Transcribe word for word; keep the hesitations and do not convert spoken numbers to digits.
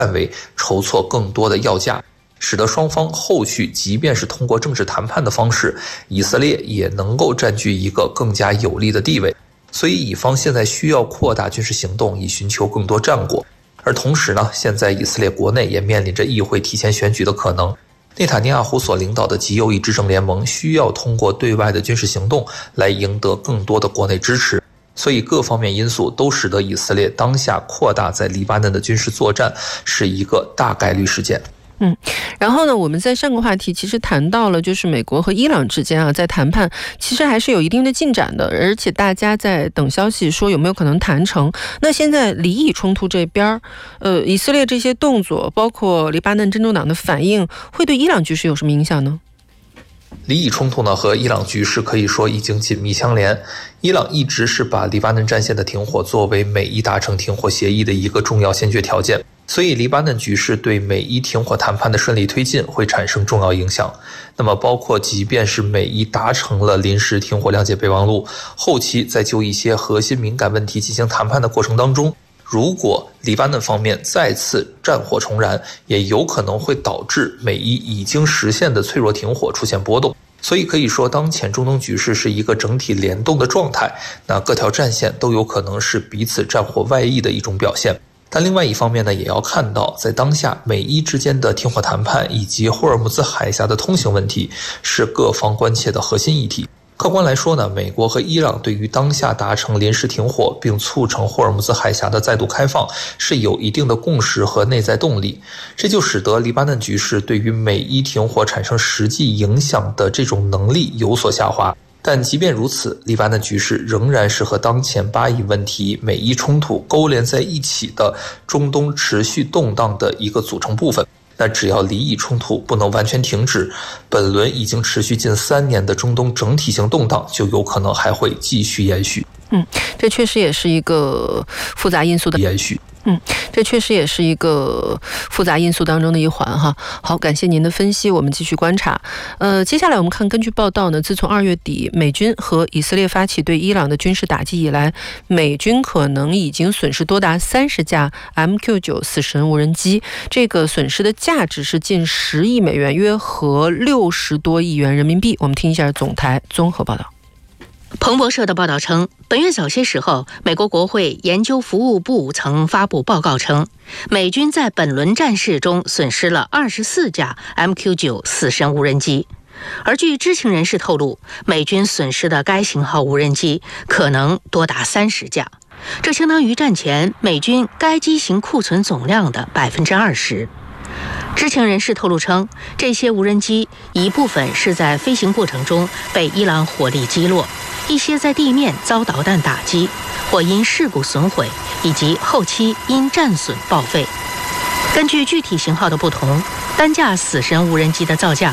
范围筹措更多的要价，使得双方后续即便是通过政治谈判的方式，以色列也能够占据一个更加有利的地位。所以以方现在需要扩大军事行动，以寻求更多战果。而同时呢，现在以色列国内也面临着议会提前选举的可能。内塔尼亚胡所领导的极右翼执政联盟需要通过对外的军事行动来赢得更多的国内支持。所以各方面因素都使得以色列当下扩大在黎巴嫩的军事作战是一个大概率事件。 嗯，然后呢，我们在上个话题其实谈到了，就是美国和伊朗之间啊，在谈判其实还是有一定的进展的，而且大家在等消息说有没有可能谈成。那现在黎以冲突这边，呃，以色列这些动作，包括黎巴嫩真主党的反应，会对伊朗局势有什么影响呢？ 黎以冲突呢和伊朗局势可以说已经紧密相连。伊朗一直是把黎巴嫩战线的停火作为美伊达成停火协议的一个重要先决条件，所以黎巴嫩局势对美伊停火谈判的顺利推进会产生重要影响。那么包括即便是美伊达成了临时停火谅解备忘录，后期在就一些核心敏感问题进行谈判的过程当中，如果黎巴嫩方面再次战火重燃，也有可能会导致美伊已经实现的脆弱停火出现波动。所以可以说，当前中东局势是一个整体联动的状态，那各条战线都有可能是彼此战火外溢的一种表现。但另外一方面呢，也要看到，在当下美伊之间的停火谈判以及霍尔木兹海峡的通行问题是各方关切的核心议题。客观来说呢，美国和伊朗对于当下达成临时停火并促成霍尔木兹海峡的再度开放是有一定的共识和内在动力，这就使得黎巴嫩局势对于美伊停火产生实际影响的这种能力有所下滑。但即便如此，黎巴嫩局势仍然是和当前巴以问题、美伊冲突勾连在一起的中东持续动荡的一个组成部分。那只要黎以冲突不能完全停止，本轮已经持续近三年的中东整体性动荡就有可能还会继续延续。 嗯，这确实也是一个复杂因素的延续。 嗯，这确实也是一个复杂因素当中的一环哈。好，感谢您的分析，我们继续观察。呃，接下来我们看，根据报道呢，自从二月底美军和以色列发起对伊朗的军事打击以来，美军可能已经损失多达三十架 M Q 九 死神无人机，这个损失的价值是近十亿美元，约合六十多亿元人民币。我们听一下总台综合报道。 彭博社的报道称，本月早些时候，美国国会研究服务部曾发布报告称，美军在本轮战事中损失了二十四架 M Q 九 死神无人机。而据知情人士透露，美军损失的该型号无人机可能多达三十架，这相当于战前美军该机型库存总量的 百分之二十。知情人士透露称，这些无人机一部分是在飞行过程中被伊朗火力击落，一些在地面遭导弹打击，或因事故损毁，以及后期因战损报废。根据具体型号的不同，单架死神无人机的造价